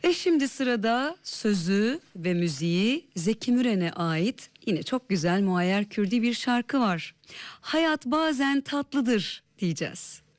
Ve şimdi sırada sözü ve müziği Zeki Müren'e ait yine çok güzel Muayyer Kürdi bir şarkı var. Hayat bazen tatlıdır diyeceğiz.